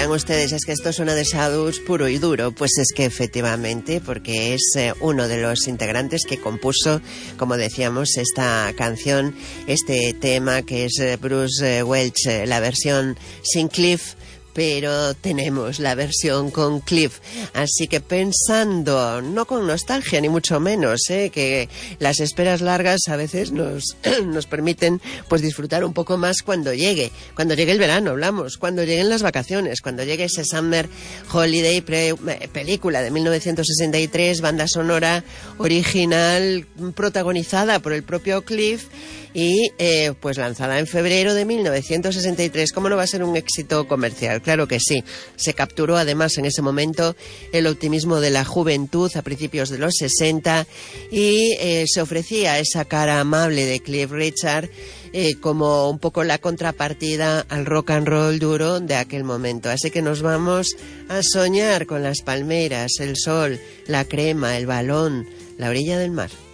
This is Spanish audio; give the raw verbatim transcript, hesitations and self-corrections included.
dirán ustedes, es que esto suena de Sadus puro y duro. Pues es que efectivamente, porque es eh, uno de los integrantes que compuso, como decíamos, esta canción, este tema que es eh, Bruce eh, Welch, eh, la versión sin Cliff, pero tenemos la versión con Cliff. Así que pensando, no con nostalgia ni mucho menos, ¿eh? que las esperas largas a veces nos, nos permiten pues disfrutar un poco más cuando llegue, cuando llegue el verano, hablamos, cuando lleguen las vacaciones, cuando llegue ese Summer Holiday, pre, película de mil novecientos sesenta y tres, banda sonora original protagonizada por el propio Cliff y eh, pues lanzada en febrero de mil novecientos sesenta y tres. ¿Cómo no va a ser un éxito comercial? Claro que sí. Se capturó además en ese momento el optimismo de la juventud a principios de los sesenta y eh, se ofrecía esa cara amable de Cliff Richard eh, como un poco la contrapartida al rock and roll duro de aquel momento. Así que nos vamos a soñar con las palmeras, el sol, la crema, el balón, la orilla del mar.